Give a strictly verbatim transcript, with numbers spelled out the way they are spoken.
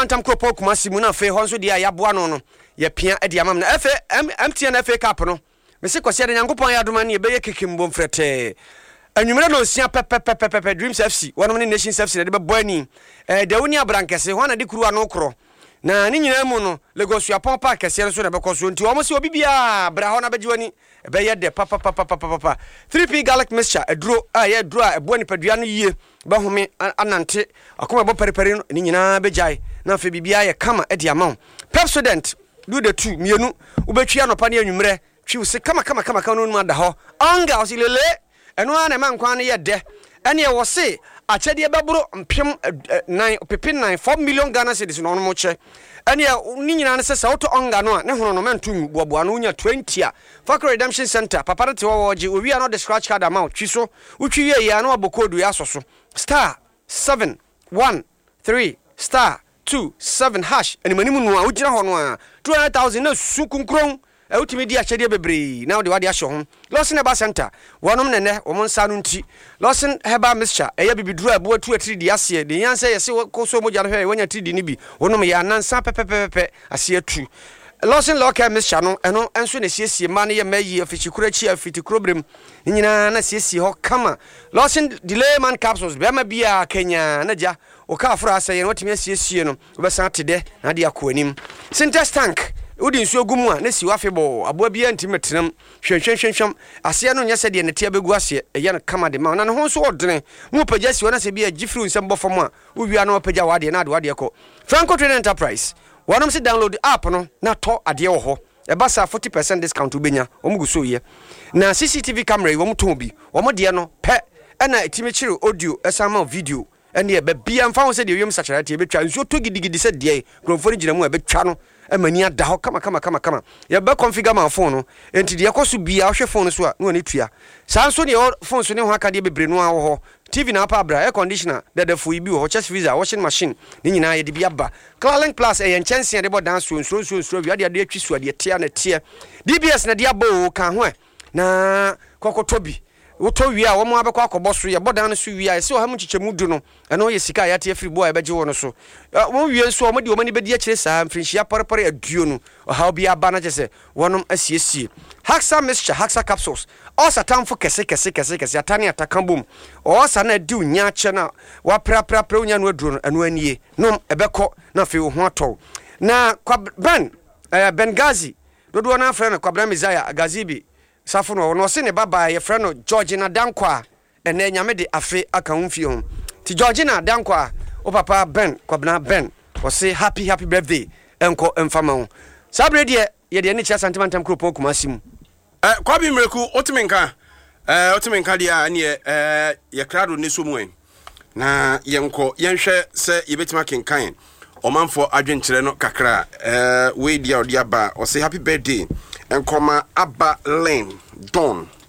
Santimantam Kropo Kumasi mu na fe ho nso dia yaboa no no ye pia e dia mam na efe M T N F A Cup no me se kwase de Nyankopon ya adoma ne be ye kekimbo mfrete anwumre no sia pepepepepe Dreams F C wono ne Nations F C de be boani eh Dawuni Abrankese ho na de kuru ano kro na ni nyina mu no Lagos Yapon Park kese so na be koso nti wo mo se obi bia bra ho na bejiwani e be ye de papa papa papa three P garlic mixture eduro a ye duro a ebo ni padua no yie ba home anante akoma bo periperi no ni nyina bejai na fe bibia ye kama e de amount Pepsodent do the two mienu ubetwi anopa ne anwumre twi se kama kama kama kama no mu ada ho anga osilele eno ana man kwan ne ye de ene wo se achede bebro mpem nine pepin nine four million Ghana cedis no no mo che ene ni nyina ne se se auto onga no ne hono no mentum boaboa no nya twenty a Fakro Redemption Center papa te wo woji owi ano the scratch card amount twi so utwi ye ya no abokodu ya so so star seven one three star two seven hash ene manimu no a ugina ho no a two hundred thousand na sukunkron e utimi di achede bebre na wo de wade ahye ho Lawson Eba Center wonom nene wo monsa no nti Lawson Heba Mixture eya bibiduru abo atu atiri di ase de yanse yese koso moja no hwe wonya tridi ni bi wonom ya nansa pepepepe ase atu Lawson Local Mixture no eno enso na siesie ma ne ye mayi afichikura chi afitikrobrim nyina na siesie ho kama Lawson Delayman Capsules be ma bia Kenya na ja o ka afra ase ye wotimi siesie no obesan tede na de akoanim Sintex Tank udi nsuo gumu a na si wafebo aboa bia ntimetenam hwenhwenhwenhwem ase no nya se de ne tia begu ase ye na kama de ma na ne ho so odene mu pagya si wona se bia gifru nsem bofam a uwia na opagya wade na de wade ko Franco Trading Enterprise wonom se download app no na to ade wo ho e ba sa forty percent discount ubenya omugu so ye na C C T V camera wo mton bi wo mo de no pe e na etimechire audio esama video ene e ba bia mfa wo se de wiem sacharate e betwa nsuo to gidigidi se de grofori gina mu e betwa no emani ada ho kama kama kama kama ya ba configure my phone no enti de yakoso bia wo hwe phone so a no ne tua sa nso ne phone so ne ho akade bebre no awo ho T V na pa bra air conditioner de de fu ibi ho chest freezer washing machine ni nyina ye de bia ba Clarlink Plus e yen chance de bo dance so so so so wi de de atwi so de tia na tie D B S na de abo ka ho na kokotobi woto wi a wo mo abekọ akọbọ so ye bodan no so wi a se o ha mu chichemu du no eno ye sika ya tie free boy beje wo no so wo wi nso o mo de o mani bedi akire saa mfrinhia parpare aduo no o ha obi aba na chese wonom asiesie Haxa Mixture Haxa Capsules o satamfo kese kese kese kese atane atakambom o sa na di unya che na wa pra pra pra unya no aduro no eno anie nom ebekọ na fe wo ho atọ na Ben eh Bengazi dodo na afre na Kwabra Mizaya Gazibi Safo no no se ne baba ye frɛ no Georgina Dankwa ene nyame de afe aka humfie ho ti Georgina Dankwa o papa Ben Kwabna Ben o se happy happy birthday enko emfama ho sabre de ye de ne chia Santimantam Kropo Kumasi eh Kwabi Mreku otimenka eh otimenka dia ne eh ye krado ne so mu en na yenko yenhwe se yebetima kenkan omanfo adwenkyere no kakra eh we dia odi aba o se happy birthday Enkoma Abba Lane Don